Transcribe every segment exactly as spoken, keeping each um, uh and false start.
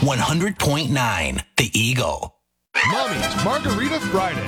one hundred point nine The Eagle. Mommy's Margarita Friday.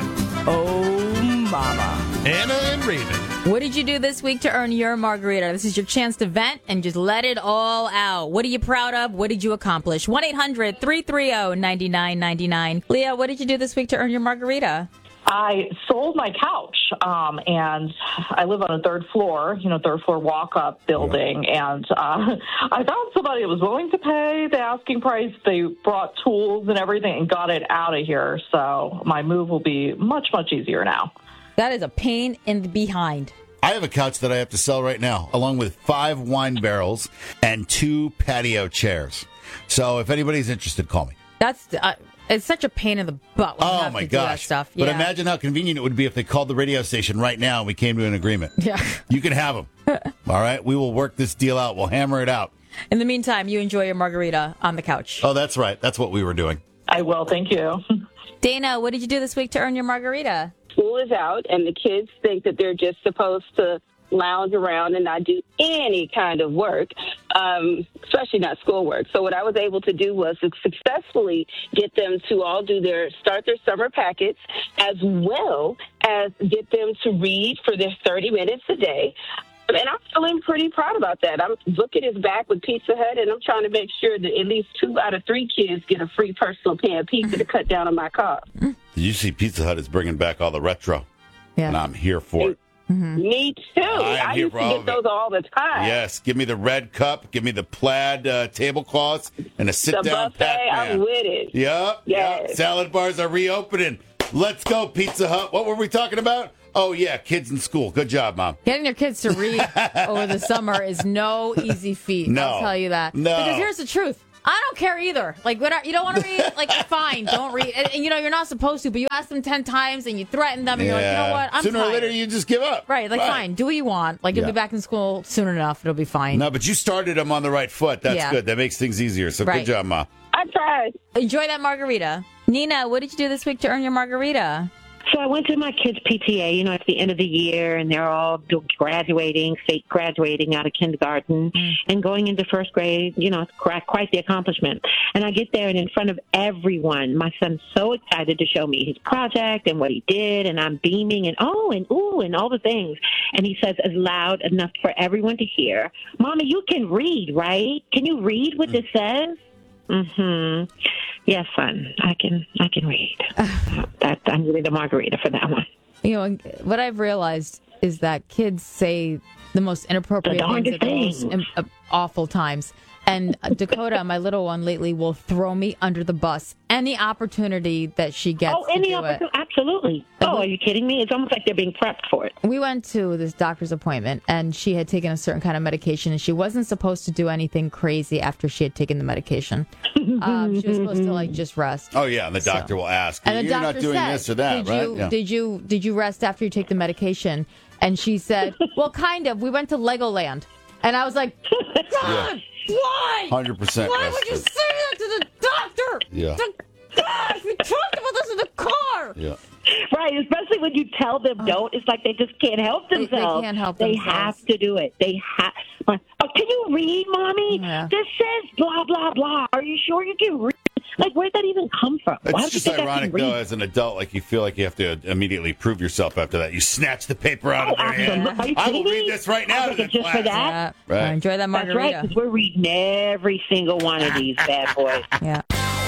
Oh, mama. Anna and Raven. What did you do this week to earn your margarita? This is your chance to vent and just let it all out. What are you proud of? What did you accomplish? one eight hundred three three zero nine nine nine nine. Leah, what did you do this week to earn your margarita? I sold my couch, um, and I live on a third floor, you know, third floor walk-up building, and uh, I found somebody that was willing to pay the asking price. They brought tools and everything and got it out of here, so my move will be much, much easier now. That is a pain in the behind. I have a couch that I have to sell right now, along with five wine barrels and two patio chairs. So if anybody's interested, call me. That's... Uh, It's such a pain in the butt when you Oh, have my to do that gosh. stuff. But Yeah. imagine how convenient it would be if they called the radio station right now and we came to an agreement. Yeah. You can have them. All right? We will work this deal out. We'll hammer it out. In the meantime, you enjoy your margarita on the couch. Oh, that's right. That's what we were doing. I will, thank you. Dana, what did you do this week to earn your margarita? School is out, and the kids think that they're just supposed to lounge around and not do any kind of work, um, especially not schoolwork. So what I was able to do was to successfully get them to all do their, start their summer packets, as well as get them to read for their thirty minutes a day. And I'm feeling pretty proud about that. I'm looking his back with Pizza Hut, and I'm trying to make sure that at least two out of three kids get a free personal pan pizza to cut down on my cost. Did you see Pizza Hut is bringing back all the retro? Yeah. And I'm here for it. Mm-hmm. Me too. I am I here used for to all get of it. those all the time. Yes, give me the red cup, give me the plaid uh, tablecloths, and a The sit-down buffet, Pac-Man. I'm with it. Yep, Yes. yep. Salad bars are reopening. Let's go, Pizza Hut. What were we talking about? Oh, yeah, kids in school. Good job, Mom. Getting your kids to read over the summer is no easy feat. No. I'll tell you that. No. Because here's the truth. I don't care either. Like, whatever, you don't want to read? Like, fine, don't read. And, and, you know, you're not supposed to, but you ask them ten times and you threaten them, and you're like, you know what? I'm Sooner tired. or later, you just give up. Right, like, fine, do what you want. Like, you'll Yeah. be back in school soon enough. It'll be fine. No, but you started them on the right foot. That's Yeah. good. That makes things easier. So Right. good job, Ma. I tried. Enjoy that margarita. Nina, what did you do this week to earn your margarita? So I went to my kids' P T A, you know, it's the end of the year, and they're all do- graduating, fake graduating out of kindergarten Mm. and going into first grade. You know, it's quite, quite the accomplishment. And I get there, and in front of everyone, my son's so excited to show me his project and what he did, and I'm beaming and, oh, and ooh, and all the things. And he says as loud enough for everyone to hear, Mama, you can read, right? Can you read what this says? Mm-hmm. Yes, son, I can I can read. that, I'm really the margarita for that one. You know, what I've realized is that kids say the most inappropriate The things darndest at the most things. im- uh, awful times. And Dakota, my little one lately, will throw me under the bus any opportunity that she gets Oh, to any do opportunity? it. Absolutely. And Oh, we- are you kidding me? It's almost like they're being prepped for it. We went to this doctor's appointment, and she had taken a certain kind of medication, and she wasn't supposed to do anything crazy after she had taken the medication. Um, she was supposed to, like, just rest. Oh, yeah, and the doctor So- will ask, And the you're doctor not doing said, this or that, did right? You, Yeah. Did you did you rest after you take the medication? And she said, well, kind of. We went to Legoland. And I was like, God, why? one hundred percent Why would you rested. say that to the doctor? Yeah. The- Gosh, we talked about this in the car. Yeah. Right, especially when you tell them don't. It's like they just can't help They- they themselves. can't help They themselves. have to do it. They have. Oh, can you read, Mommy? Yeah. This says blah, blah, blah. Are you sure you can read? Like, where'd that even come from? Why It's would you just think I can ironic, read? though, as an adult, like you feel like you have to immediately prove yourself after that. You snatch the paper out Oh, of their hand. absolutely. Are you I will kidding me? read this right now I'll to take the it just class. for that. Yeah. Right. Enjoy that That's right, margarita. because we're reading every single one of these bad boys. Yeah.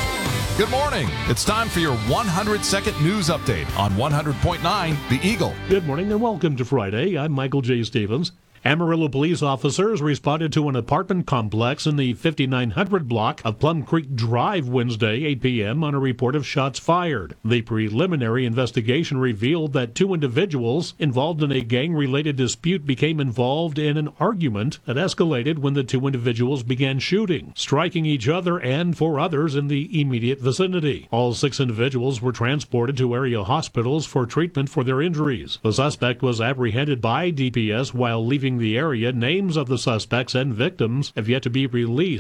Good morning. It's time for your one hundred second news update on one hundred point nine The Eagle. Good morning and welcome to Friday. I'm Michael J. Stevens. Amarillo police officers responded to an apartment complex in the fifty-nine hundred block of Plum Creek Drive Wednesday, eight p.m. on a report of shots fired. The preliminary investigation revealed that two individuals involved in a gang-related dispute became involved in an argument that escalated when the two individuals began shooting, striking each other and four others in the immediate vicinity. All six individuals were transported to area hospitals for treatment for their injuries. The suspect was apprehended by D P S while leaving the area. Names of the suspects and victims have yet to be released.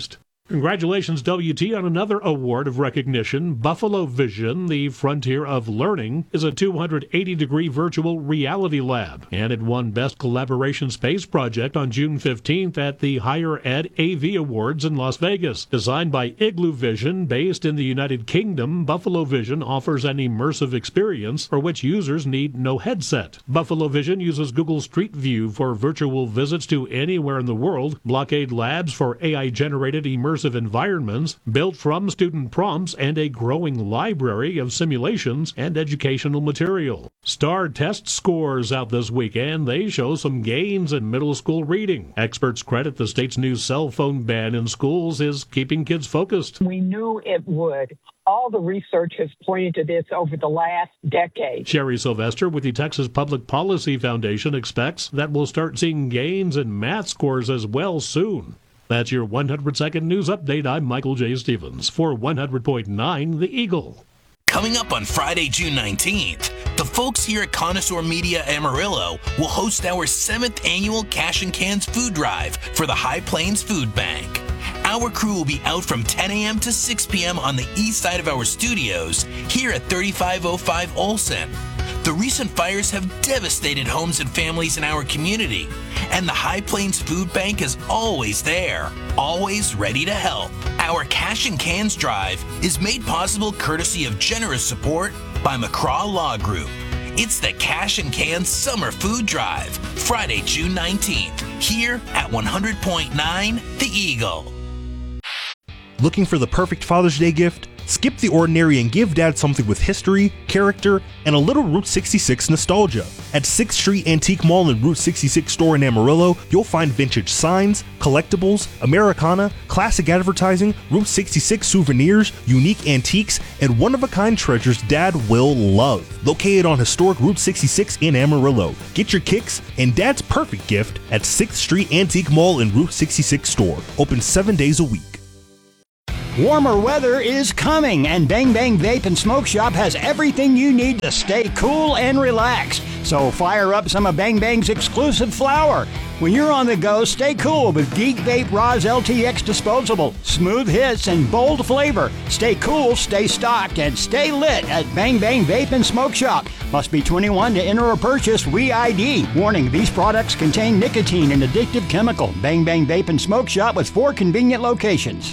Congratulations, W T, on another award of recognition. Buffalo Vision, the Frontier of Learning, is a two hundred eighty degree virtual reality lab, and it won Best Collaboration Space Project on June fifteenth at the Higher Ed A V Awards in Las Vegas. Designed by Igloo Vision, based in the United Kingdom, Buffalo Vision offers an immersive experience for which users need no headset. Buffalo Vision uses Google Street View for virtual visits to anywhere in the world, Blockade Labs for A I-generated immersive environments built from student prompts, and a growing library of simulations and educational material. STAR test scores out this weekend. They show some gains in middle school reading. Experts credit the state's new cell phone ban in schools is keeping kids focused. We knew it would. All the research has pointed to this over the last decade. Sherry Sylvester with the Texas Public Policy Foundation expects that we'll start seeing gains in math scores as well soon. That's your one hundred second news update. I'm Michael J. Stevens for one hundred point nine The Eagle. Coming up on Friday, June nineteenth, the folks here at Connoisseur Media Amarillo will host our seventh annual Cash and Cans Food Drive for the High Plains Food Bank. Our crew will be out from ten a.m. to six p.m. on the east side of our studios here at thirty-five oh five Olson. The recent fires have devastated homes and families in our community, and the High Plains Food Bank is always there, always ready to help. Our Cash and Cans Drive is made possible courtesy of generous support by McCraw Law Group. It's the Cash and Cans Summer Food Drive, Friday, June nineteenth, here at one hundred point nine The Eagle. Looking for the perfect Father's Day gift? Skip the ordinary and give Dad something with history, character, and a little Route sixty-six nostalgia. At sixth Street Antique Mall and Route sixty-six store in Amarillo, you'll find vintage signs, collectibles, Americana, classic advertising, Route sixty-six souvenirs, unique antiques, and one-of-a-kind treasures Dad will love. Located on historic Route sixty-six in Amarillo. Get your kicks and Dad's perfect gift at sixth Street Antique Mall and Route sixty-six store. Open seven days a week. Warmer weather is coming, and Bang Bang Vape and Smoke Shop has everything you need to stay cool and relaxed. So fire up some of Bang Bang's exclusive flower. When you're on the go, stay cool with Geek Vape Roz L T X Disposable. Smooth hits and bold flavor. Stay cool, stay stocked, and stay lit at Bang Bang Vape and Smoke Shop. Must be twenty-one to enter or purchase. We I D. Warning, these products contain nicotine and addictive chemical. Bang Bang Vape and Smoke Shop with four convenient locations.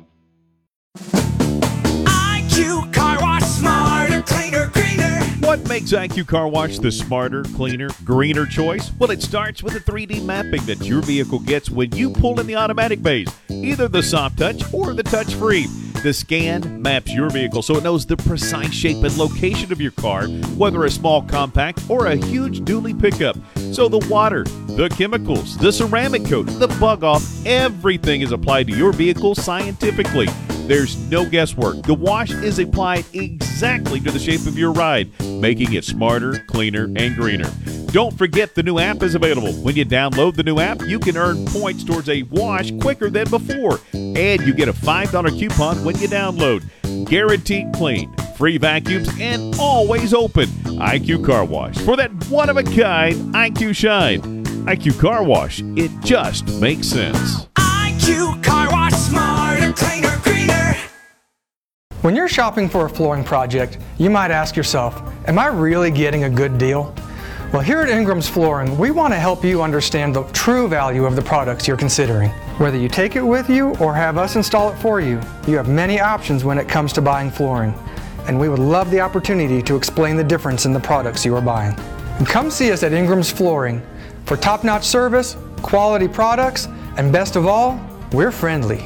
I Q Car Wash, smarter, cleaner, greener. What makes I Q Car Wash the smarter, cleaner, greener choice? Well, it starts with the three D mapping that your vehicle gets when you pull in the automatic bays, either the soft touch or the touch free. The scan maps your vehicle so it knows the precise shape and location of your car, whether a small compact or a huge dually pickup. So the water, the chemicals, the ceramic coat, the bug off, everything is applied to your vehicle scientifically. There's no guesswork. The wash is applied exactly to the shape of your ride, making it smarter, cleaner, and greener. Don't forget the new app is available. When you download the new app, you can earn points towards a wash quicker than before. And you get a five dollar coupon when you download. Guaranteed clean, free vacuums, and always open. I Q Car Wash. For that one-of-a-kind I Q shine. I Q Car Wash. It just makes sense. I Q Car Wash, smarter, cleaner, greener. When you're shopping for a flooring project, you might ask yourself, am I really getting a good deal? Well, here at Ingram's Flooring, we want to help you understand the true value of the products you're considering. Whether you take it with you or have us install it for you, you have many options when it comes to buying flooring. And we would love the opportunity to explain the difference in the products you are buying. And come see us at Ingram's Flooring for top-notch service, quality products, and best of all, we're friendly.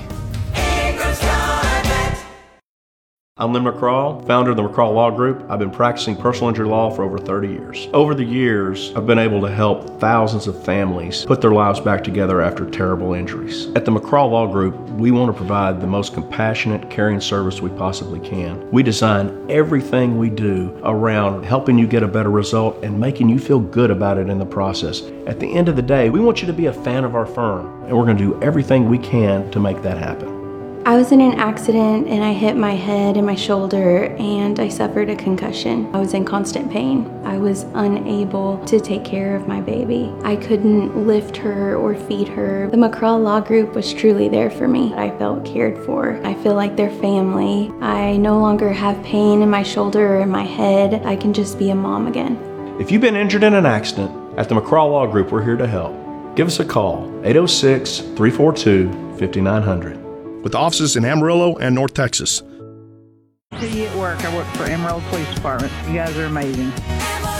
I'm Lynn McCraw, founder of the McCraw Law Group. I've been practicing personal injury law for over thirty years. Over the years, I've been able to help thousands of families put their lives back together after terrible injuries. At the McCraw Law Group, we want to provide the most compassionate, caring service we possibly can. We design everything we do around helping you get a better result and making you feel good about it in the process. At the end of the day, we want you to be a fan of our firm, and we're going to do everything we can to make that happen. I was in an accident and I hit my head and my shoulder and I suffered a concussion. I was in constant pain. I was unable to take care of my baby. I couldn't lift her or feed her. The McCraw Law Group was truly there for me. I felt cared for. I feel like they're family. I no longer have pain in my shoulder or in my head. I can just be a mom again. If you've been injured in an accident, at the McCraw Law Group, we're here to help. Give us a call, eight oh six, three four two, five nine zero zero. With offices in Amarillo and North Texas. See you at work. I work for Amarillo Police Department. You guys are amazing.